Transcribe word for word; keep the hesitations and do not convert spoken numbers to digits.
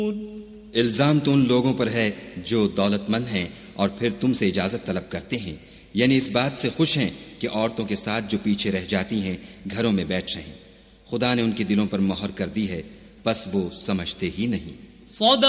इल्जाम तो उन लोगों पर है जो दौलतमंद हैं और फिर तुमसे इजाजत तलब करते हैं, यानी इस बात से खुश हैं कि औरतों के साथ जो पीछे रह जाती हैं घरों में बैठ रहें। खुदा ने उनके दिलों पर मोहर कर दी है, बस वो समझते ही नहीं।